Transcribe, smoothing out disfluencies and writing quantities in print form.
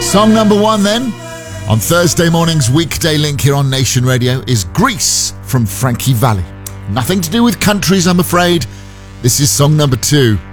Song number one then, on Thursday morning's weekday link here on Nation Radio, is Grease from Frankie Valli. Nothing to do with countries, I'm afraid. This is song number 2.